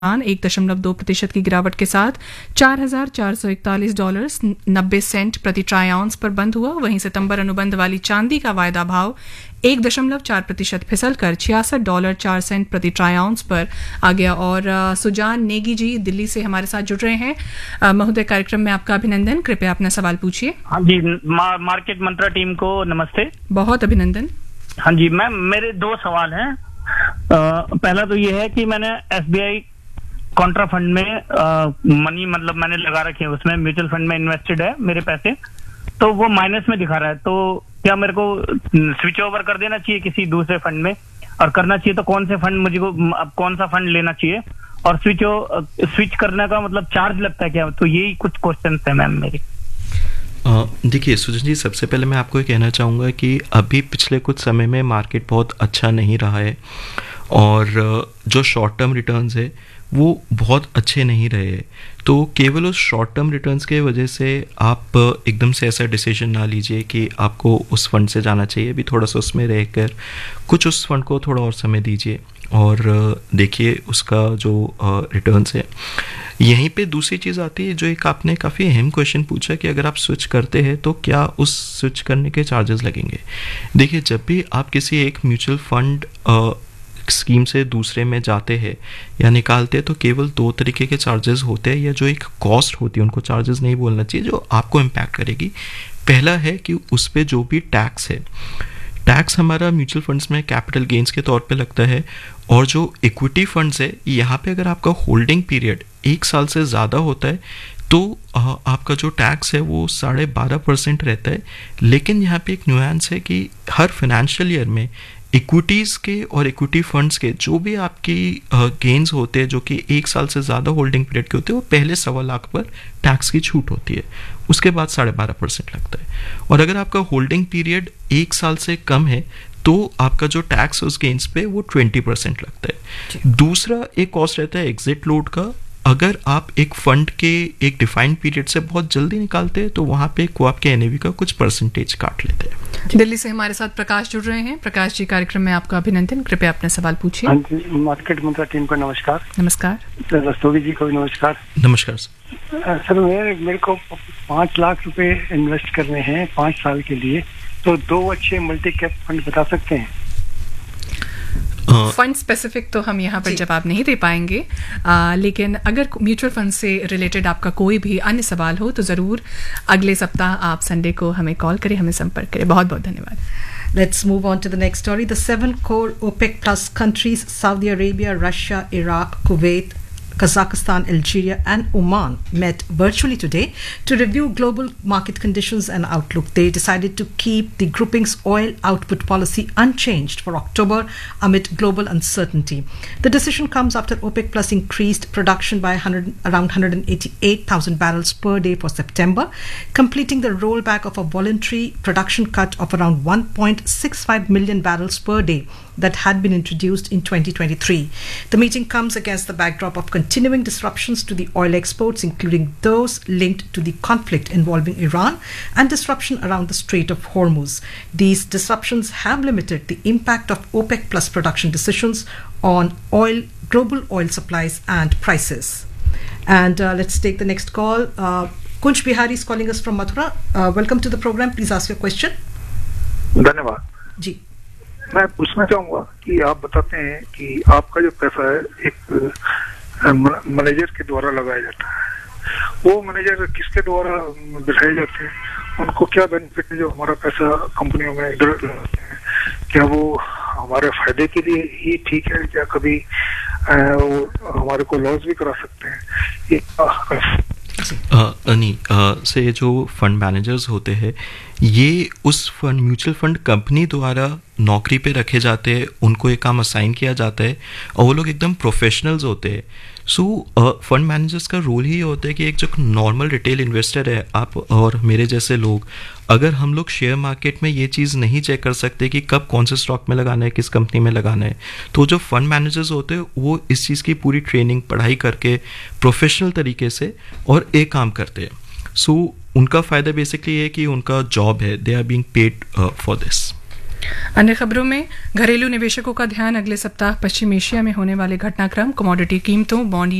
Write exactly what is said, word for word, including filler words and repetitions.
एक दशमलव दो प्रतिशत की गिरावट के साथ चार हजार चार सौ इकतालीस डॉलर नब्बे सेंट प्रति ट्राई आउंस पर बंद हुआ। वहीं सितंबर अनुबंध वाली चांदी का वायदा भाव एक दशमलव चार प्रतिशत फिसल कर छियासठ डॉलर चार सेंट प्रति ट्राई आउंस पर आ गया। और आ, सुजान नेगी जी दिल्ली से हमारे साथ जुड़ रहे हैं। महोदय, कार्यक्रम में आपका अभिनंदन। कृपया अपना सवाल पूछिए। हाँ जी, मा, मार्केट मंत्रा टीम को नमस्ते। बहुत अभिनंदन। हाँ जी मैम, मेरे दो सवाल हैं। पहला तो ये है कि मैंने एसबीआई कॉन्ट्रा फंड में आ, मनी मतलब मैंने लगा रखे हैं, उसमें म्यूचुअल फंड में इन्वेस्टेड है मेरे पैसे, तो वो माइनस में दिखा रहा है। तो क्या मेरे को स्विच ओवर कर देना चाहिए किसी दूसरे फंड में, और करना चाहिए तो कौन से फंड मुझे को अब कौन सा फंड लेना चाहिए, और स्विच स्विच करने का मतलब चार्ज लगता है क्या? तो यही कुछ क्वेश्चन है मैम मेरे। देखिए सुजन जी, सबसे पहले मैं आपको ये कहना चाहूँगा कि अभी पिछले कुछ समय में मार्केट बहुत अच्छा नहीं रहा है, और जो शॉर्ट टर्म रिटर्न्स है वो बहुत अच्छे नहीं रहे हैं। तो केवल उस शॉर्ट टर्म रिटर्न्स के वजह से आप एकदम से ऐसा डिसीजन ना लीजिए कि आपको उस फंड से जाना चाहिए। अभी थोड़ा सा उसमें रहकर कुछ उस फंड को थोड़ा और समय दीजिए और देखिए उसका जो रिटर्न्स है। यहीं पे दूसरी चीज़ आती है, जो एक आपने काफ़ी अहम क्वेश्चन पूछा कि अगर आप स्विच करते हैं तो क्या उस स्विच करने के चार्जेस लगेंगे। देखिए, जब भी आप किसी एक म्यूचुअल फंड स्कीम से दूसरे में जाते हैं या निकालते हैं तो केवल दो तरीके के चार्जेस होते हैं, या जो एक कॉस्ट होती है उनको चार्जेस नहीं बोलना चाहिए, जो आपको इम्पैक्ट करेगी। पहला है कि उस पर जो भी टैक्स है, टैक्स हमारा म्यूचुअल फंड्स में कैपिटल गेन्स के तौर पे लगता है, और जो इक्विटी फंड्स है यहाँ पे अगर आपका होल्डिंग पीरियड एक साल से ज़्यादा होता है तो आपका जो टैक्स है वो साढ़े बारह परसेंट रहता है। लेकिन यहाँ पे एक न्यूएंस है कि हर फाइनेंशियल ईयर में इक्विटीज़ के और इक्विटी फंड्स के जो भी आपकी गेन्स होते हैं जो कि एक साल से ज़्यादा होल्डिंग पीरियड के होते हैं, वो पहले सवा लाख पर टैक्स की छूट होती है, उसके बाद साढ़े बारह परसेंट लगता है। और अगर आपका होल्डिंग पीरियड एक साल से कम है तो आपका जो टैक्स उस गेन्स पे वो ट्वेंटी परसेंट लगता है। दूसरा एक कॉस्ट रहता है एग्जिट लोड का। अगर आप एक फंड के एक डिफाइंड पीरियड से बहुत जल्दी निकालते हैं तो वहाँ पे को आपके एनएवी का कुछ परसेंटेज काट लेते हैं। दिल्ली से हमारे साथ प्रकाश जुड़ रहे हैं। प्रकाश जी, कार्यक्रम में आपका अभिनंदन। कृपया अपना सवाल पूछिए। हाँ जी, मार्केट मंत्रा टीम को नमस्कार। नमस्कार। रस्तोगी जी को भी नमस्कार। नमस्कार सर। सर मेरे मेरे को पाँच लाख रुपए इन्वेस्ट करने हैं पाँच साल के लिए, तो दो अच्छे मल्टी कैप फंड बता सकते हैं? फंड स्पेसिफिक तो हम यहाँ पर जवाब नहीं दे पाएंगे, आ, लेकिन अगर म्यूचुअल फंड से रिलेटेड आपका कोई भी अन्य सवाल हो तो ज़रूर अगले सप्ताह आप संडे को हमें कॉल करें, हमें संपर्क करें। बहुत बहुत धन्यवाद। Let's move on to the next story. The seven core OPEC plus countries, Saudi Arabia, Russia, Iraq, Kuwait, Kazakhstan, Algeria and Oman met virtually today to review global market conditions and outlook. They decided to keep the grouping's oil output policy unchanged for October amid global uncertainty. The decision comes after OPEC Plus increased production by one hundred, around one hundred eighty-eight thousand barrels per day for September, completing the rollback of a voluntary production cut of around one point six five million barrels per day that had been introduced in twenty twenty-three. The meeting comes against the backdrop of continuing disruptions to the oil exports, including those linked to the conflict involving Iran and disruption around the Strait of Hormuz. These disruptions have limited the impact of OPEC Plus production decisions on oil, global oil supplies and prices. And uh, let's take the next call. Uh, Kunj Bihari is calling us from Mathura. Uh, welcome to the program. Please ask your question. धन्यवाद जी, मैं पूछना चाहूंगा कि आप बताते हैं कि आपका जो पैसा है एक मैनेजर के द्वारा लगाया जाता है, वो मैनेजर किसके द्वारा बिठाए जाते हैं, उनको क्या बेनिफिट है जो हमारा पैसा कंपनियों में इधर लगाते हैं? क्या वो हमारे फायदे के लिए ही ठीक है, क्या कभी आ, वो हमारे को लॉस भी करा सकते हैं? ये नहीं से जो फंड मैनेजर्स होते हैं ये उस फंड म्यूचुअल फंड कंपनी द्वारा नौकरी पे रखे जाते हैं, उनको एक काम असाइन किया जाता है और वो लोग एकदम प्रोफेशनल्स होते हैं। सो फंड मैनेजर्स का रोल ही होता है कि एक जो नॉर्मल रिटेल इन्वेस्टर है, आप और मेरे जैसे लोग, अगर हम लोग शेयर मार्केट में ये चीज़ नहीं चेक कर सकते कि कब कौन से स्टॉक में लगाना है, किस कंपनी में लगाना है, तो जो फंड मैनेजर्स होते हैं वो इस चीज़ की पूरी ट्रेनिंग पढ़ाई करके प्रोफेशनल तरीके से और एक काम करते हैं। सो so, उनका फ़ायदा बेसिकली है कि उनका जॉब है, they are being paid for this. अन्य खबरों में घरेलू निवेशकों का ध्यान अगले सप्ताह पश्चिम एशिया में होने वाले घटनाक्रम, कमोडिटी कीमतों, बॉन्ड